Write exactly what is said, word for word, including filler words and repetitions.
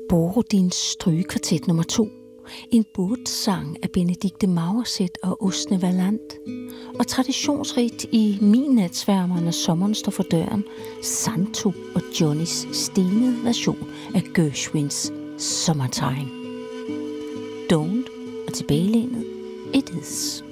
Borodins strygekvartet nummer to. En båtsang af Benedikte Maurset og Åsne Valant. Og traditionsrigt i Min natsværmer, når sommeren står for døren, Santo og Johnnys stenede version af Gershwins Summertime. Don't og tilbagelænet, it is.